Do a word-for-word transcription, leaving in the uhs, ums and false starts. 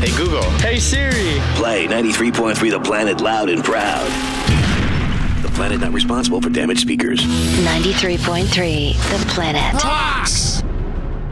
Hey, Google. Hey, Siri. Play ninety-three point three The Planet loud and proud. The Planet not responsible for damaged speakers. ninety-three point three The Planet. Rocks!